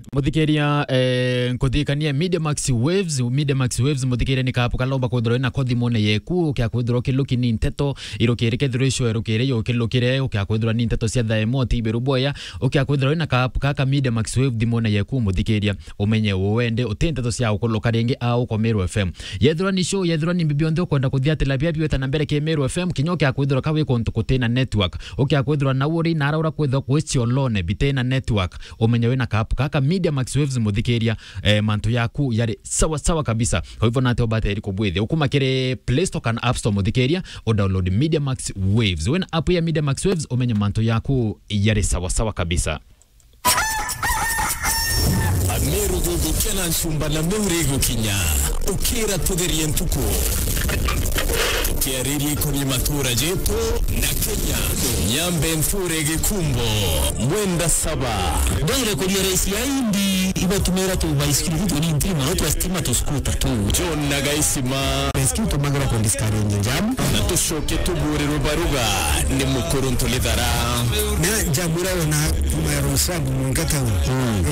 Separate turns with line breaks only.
Muthikeria nkuthikania Media Max Waves muthikeria ni kapu kalomba kwithirwa na kothi mone yeku ukya kwithirwa kiluki ni nteto irukire kethirisho irukire yo kilukire ukya kwithirwa ni nteto cia thaemoti beruboya ukya kwithirwa na kapu kaka Media Max Waves thimone yeku muthikeria umenye wende utinteto cia ukuluka ringi au kwa Meru FM yethirwa ni show yethirwa ni bibionde ukwenda kuthia tilapia biweta na mbere ke Meru FM kinyoke akwithirwa kawe kontu kutena network ukya kwithirwa na uri na araura kwithirwa question lone bitena network umenye we na kapu kaka Media Max Waves muthikeria mantu yaku yari sawa kabisa kwa hivyo nate obateri kubwithe ukumakire Play Store kan App Store muthikeria o download Media Max Waves when app ya Media Max Waves umenye mantu yaku yari sawa kabisa.
Ameru gugu kena nshumba na meurego kinya ukira tudheri ntuko kiariri kwenye matura jeto na Kenya nyambe mfurege kumbo mwenda saba
dole kwenye raisi ya indi iba tumera tu baisikili vitu ni intima roto estima tu skuta tu
John Nagaisima
baisikili tu magara kwa diskari njamu
na tushoke tubure rubaruga ni mukuru ntolidhara
na jambura na kumayarusagu mwengata